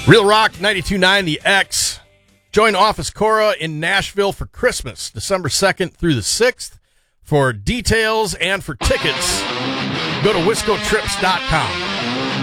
Real Rock 92.9 The X. Join Office Cora in Nashville for Christmas, December 2nd through the 6th. For details and for tickets, go to wiscotrips.com.